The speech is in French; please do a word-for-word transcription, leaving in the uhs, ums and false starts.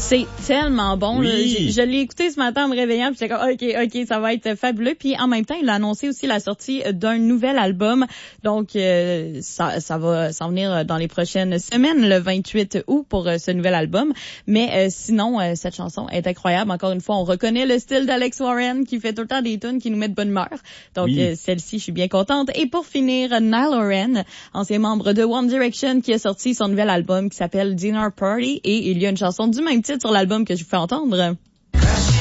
C'est tellement bon. Oui. Là. Je, je l'ai écouté ce matin en me réveillant, puis j'étais comme OK, OK, ça va être fabuleux. Puis en même temps, il a annoncé aussi la sortie d'un nouvel album. Donc euh, ça ça va s'en venir dans les prochaines semaines, le vingt-huit août pour euh, ce nouvel album. Mais euh, sinon euh, cette chanson est incroyable. Encore une fois, on reconnaît le style d'Alex Warren qui fait tout le temps des tunes qui nous mettent de bonne humeur. Donc oui. euh, celle-ci, je suis bien contente. Et pour finir, Niall Horan, ancien membre de One Direction, qui a sorti son nouvel album qui s'appelle Dinner Party, et il y a une chanson du même titre sur l'album que je vous fais entendre.